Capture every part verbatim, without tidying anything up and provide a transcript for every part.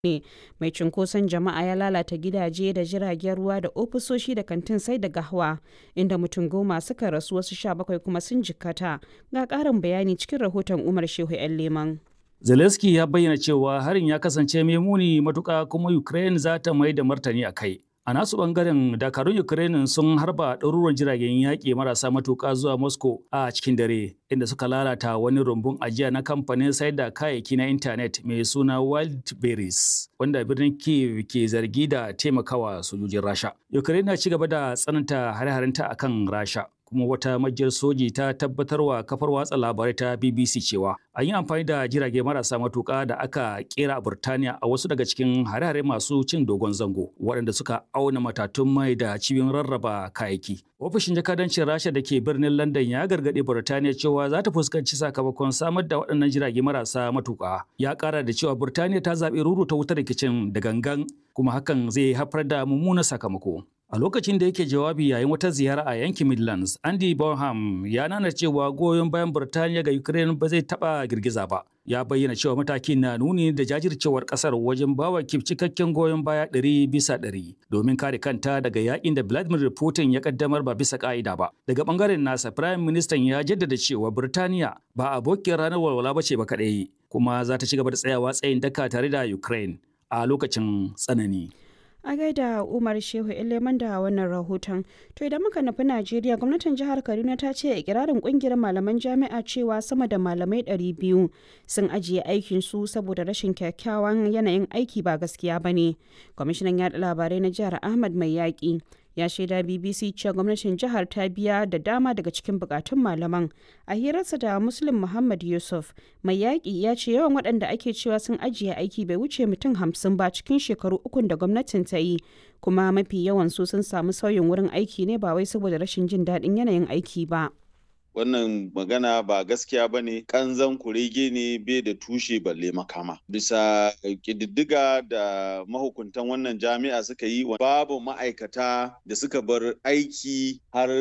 ne mai cunkoson jama'a ya lalata gidaje da jiragen ruwa da ofisoshi da kantin sai da gahawa, inda mutum goma suka rasu wasu sha bakwai kuma sun jikkata. Ga ƙarin bayani cikin rahoton Umar Shehu 'yan Leman. Zelensky ya bayyana cewa harin ya kasance mai muni matuƙa kuma Ukraine za ta mai da martani a kai. A nasu ɓangaren dakarun Ukraine sun harba ɗaruruwan jiragen yaƙi marasa matuƙa zuwa Moscow a cikin dare, inda suka lalata wani rumbun ajiya na kamfanin sayar da kayayyaki na intanet mai suna Wildberries, wanda birnin Kyiv ke zargi da taimakawa sojojin Rasha. Ukraine na ci gaba da tsananta hare-harenta akan Rasha. Kuma wata majiyar soji ta tabbatarwa kafar watsa labarai ta B B C cewa an yi amfani da jirage marasa matuƙa da aka kera a Burtaniya a wasu daga cikin hare-hare masu cin dogon zango waɗanda suka auna matatun mai da cibiyoyin rarraba kayayyaki. Ofishin jakadancin Rasha da ke birnin London ya gargaɗi Burtaniya cewa za ta fuskanci sakamakon samar da waɗannan jirage marasa matuƙa. Ya ƙara da cewa Burtaniya ta zaɓi ruruta wutar rikicin da gangan kuma hakan zai haifar da mummunan sakamako. A lokacin da yake jawabi yayin wata ziyara a yankin Midlands, Andy Bonham ya nana cewa goyon bayan Burtaniya ga Ukraine ba zai taɓa girgiza ba. Ya bayyana cewa matakin na nuni da jajircewar ƙasar wajen bawa Kyiv cikakken goyon baya ɗari bisa ɗari domin kare kanta daga yakin da Vladimir Putin ya kaddamar ba bisa ƙa'ida ba. Daga ɓangaren nasa, Firayim Ministan ya jaddada cewa Burtaniya ba abokiyar ranar walwala ba ce ba kaɗai, kuma za ta ci gaba da tsayawa tsayin daka tare da Ukraine a lokacin tsanani. A gaida Umar Shehu Ileman da wannan rahoton. To idan muka nufi Najeriya, gwamnatin jihar Kaduna ta ce ikirarin kungiyar malaman jami'a cewa sama da malamai ɗari biyu sun ajiye aikin su saboda rashin kyakkyawan yanayin aiki ba gaskiya ba ne. Kwamishinan yaɗa labarai na jihar Ahmad Mai Yaƙi ya shaida B B C cewa gwamnatin jihar ta biya da dama daga cikin bukatun malaman. A hirarsa da Muslim Muhammad Yusuf, Mai Yaƙi ya ce yawan waɗanda ake cewa sun ajiye aiki bai wuce mutum hamsin ba cikin shekaru ukun da gwamnatin ta yi, kuma mafi yawan su sun samu sauyin wurin aiki ne ba wai saboda rashin jin daɗin yanayin aiki ba. Wannan magana ba gaskiya ba ne, ƙanzan kurege ne bai da tushe balle makama. Bisa ƙididdiga da mahukuntan wannan jami'a suka yi, babu ma'aikata da suka bar aiki har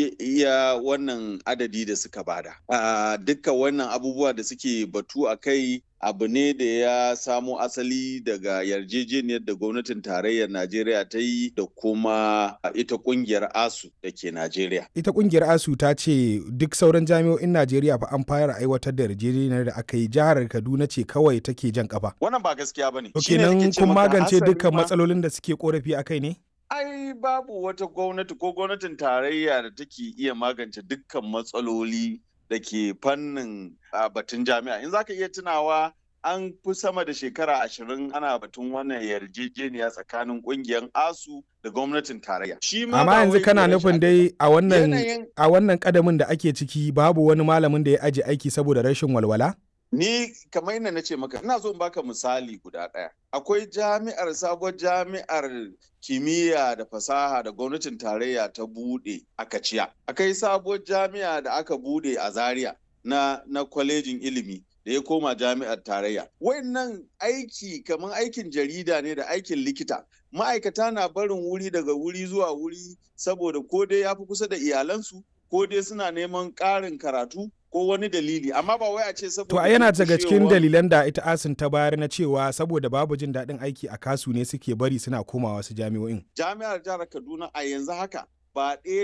iya wannan adadi da suka bada. A dukkan wannan abubuwa da suke batu a kai abu ne da ya samo asali daga yarjejeniyar da gwamnatin tarayyar Najeriya ta yi da kuma ita kungiyar ASU da ke Najeriya. Ita kungiyar ASU ta ce duk sauran jami'o'in Najeriya fa an fara aiwatar da yarjejeniyar da aka yi, jihar Kaduna ce kawai take jan kafa. Wannan ba gaskiya bane. Kenan kun magance dukkan matsalolin da suke korafi akai ne? Ai babu wata gwamnati ko gwamnatin tarayya da take iya magance dukkan matsaloli da ke fannin batun jami'a. In zaka iya tunawa, an fi sama da shekara ashirin ana batun wannan yarjejeniya tsakanin kungiyar ASU da gwamnatin tarayya. Amma yanzu kana nufin dai a wannan a wannan kadamin da ake ciki babu wani malamin da ya aje aiki saboda rashin walwala? Ni kamar yadda na ce maka, ina so in baka misali guda ɗaya. Akwai jami'ar sabuwar jami'ar kimiyya da fasaha da gwamnatin tarayya ta bude a Kaciya. Akwai sabuwar jami'a da aka bude a Zaria na na kwalejin ilimi da ya koma jami'ar tarayya. Wayannan aiki kamar aikin jarida ne da aikin likita. Ma'aikata na barin wuri daga wuri zuwa wuri saboda ko dai ya fi kusa da iyalansu ko dai suna neman ƙarin karatu ko wani dalili, amma ba wai a ce saboda... To yana daga cikin dalilan da ita ASUN ta bayar na cewa saboda babu jin daɗin aiki a kasu ne suke bari suna komawa wasu jami'o'in. Jami'ar jihar Kaduna a yanzu haka ba ɗaya